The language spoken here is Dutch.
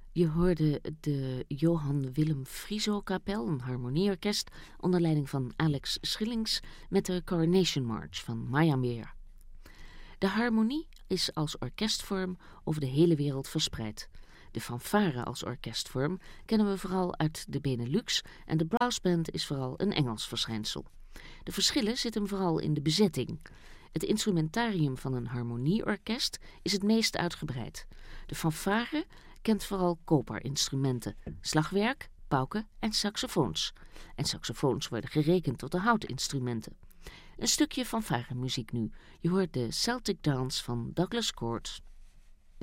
Je hoorde de Johan Willem Frieso Kapel, een harmonieorkest onder leiding van Alex Schillings met de Coronation March van Maya Meer. De harmonie is als orkestvorm over de hele wereld verspreid. De fanfare als orkestvorm kennen we vooral uit de Benelux en de brassband is vooral een Engels verschijnsel. De verschillen zitten vooral in de bezetting. Het instrumentarium van een harmonieorkest is het meest uitgebreid. De fanfare kent vooral koperinstrumenten, slagwerk, pauken en saxofoons. En saxofoons worden gerekend tot de houtinstrumenten. Een stukje fanfaremuziek nu. Je hoort de Celtic Dance van Douglas Court.